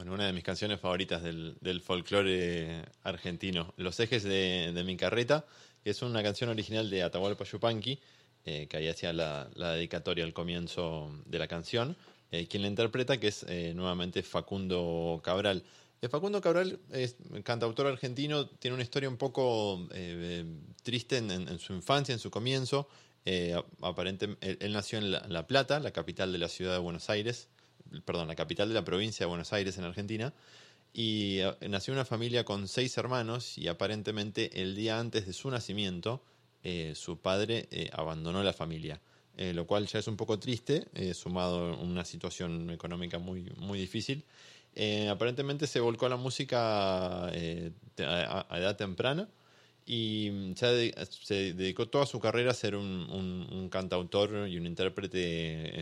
Bueno, una de mis canciones favoritas del folclore argentino, Los ejes de mi carreta, que es una canción original de Atahualpa Yupanqui, que ahí hacía la dedicatoria al comienzo de la canción. Quien la interpreta, que es nuevamente Facundo Cabral. Facundo Cabral es cantautor argentino, tiene una historia un poco triste en su infancia, en su comienzo. Aparentemente, él nació en La Plata, la capital de la ciudad de Buenos Aires, perdón, la capital de la provincia de Buenos Aires en Argentina, y nació en una familia con 6 hermanos y aparentemente el día antes de su nacimiento su padre abandonó la familia, lo cual ya es un poco triste, sumado a una situación económica muy difícil. Aparentemente se volcó a la música a edad temprana y se dedicó toda su carrera a ser un cantautor y un intérprete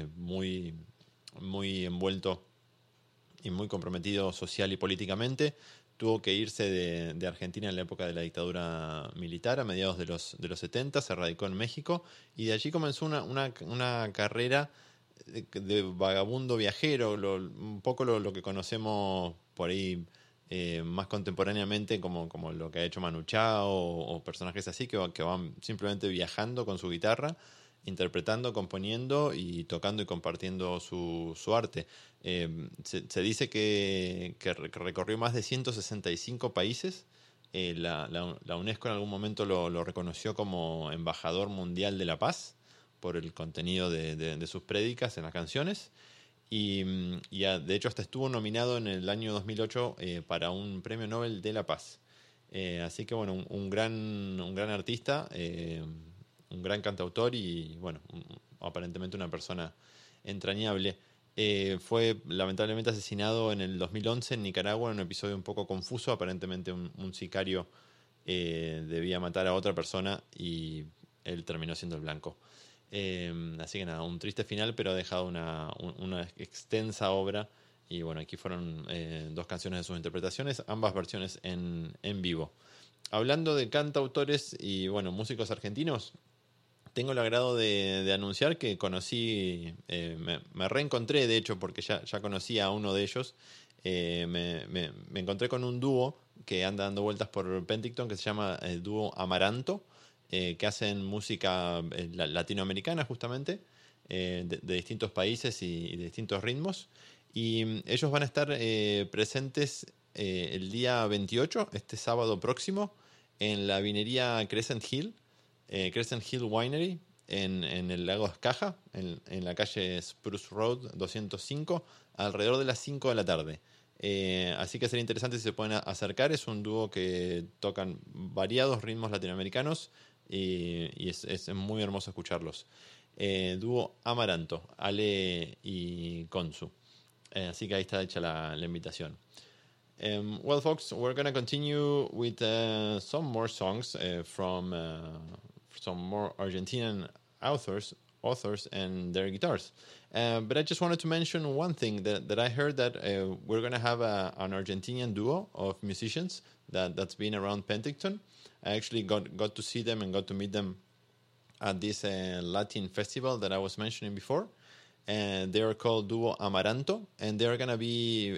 muy envuelto y muy comprometido social y políticamente. Tuvo que irse de Argentina en la época de la dictadura militar, a mediados de los 70, se radicó en México y de allí comenzó una carrera de vagabundo viajero, un poco lo que conocemos por ahí más contemporáneamente como lo que ha hecho Manu Chao o personajes así que van simplemente viajando con su guitarra, interpretando, componiendo y tocando y compartiendo su arte. Se dice que recorrió más de 165 países. La UNESCO en algún momento lo reconoció como embajador mundial de la paz por el contenido de sus prédicas en las canciones. De hecho hasta estuvo nominado en el año 2008 para un premio Nobel de la Paz. Así que bueno, un gran artista, un gran cantautor y bueno, aparentemente una persona entrañable. Fue lamentablemente asesinado en el 2011 en Nicaragua en un episodio un poco confuso. Aparentemente un sicario debía matar a otra persona y él terminó siendo el blanco. Así que nada, un triste final, pero ha dejado una extensa obra. Y bueno, aquí fueron 2 canciones de sus interpretaciones, ambas versiones en vivo. Hablando de cantautores y bueno, músicos argentinos, tengo el agrado de anunciar que conocí, me reencontré de hecho, porque ya conocía a uno de ellos. Me encontré con un dúo que anda dando vueltas por Penticton que se llama el dúo Amaranto, que hacen música latinoamericana justamente, de distintos países y de distintos ritmos. Y ellos van a estar presentes el día 28, este sábado próximo, en la vinería Crescent Hill Winery, en el lago Escaja, en la calle Spruce Road 205, alrededor de las 5 de la tarde. Así que sería interesante si se pueden acercar. Es un dúo que tocan variados ritmos latinoamericanos y es muy hermoso escucharlos. Dúo Amaranto, Ale y Konsu. Así que ahí está hecha la invitación. Well, folks, we're going to continue with some more songs from some more Argentinian authors and their guitars. But I just wanted to mention one thing that I heard that we're going to have an Argentinian duo of musicians that's been around Penticton. I actually got to see them and got to meet them at this Latin festival that I was mentioning before. And they are called Duo Amaranto, and they are going to be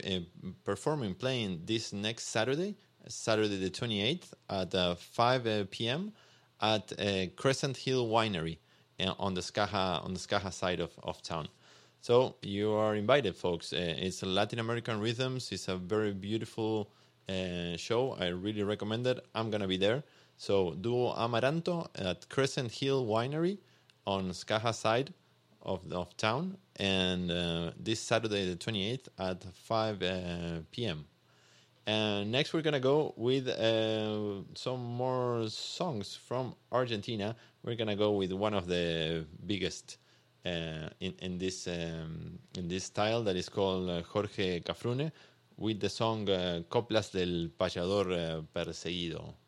playing this next Saturday the 28th at 5 p.m. at Crescent Hill Winery on the Skaha side of town. So you are invited, folks. It's Latin American rhythms. It's a very beautiful show. I really recommend it. I'm going to be there. So Duo Amaranto at Crescent Hill Winery on Skaha side of town, and this Saturday the 28th at 5 p.m. And next we're gonna go with some more songs from Argentina. We're gonna go with one of the biggest in this style, that is called Jorge Cafrune, with the song Coplas del Payador Perseguido.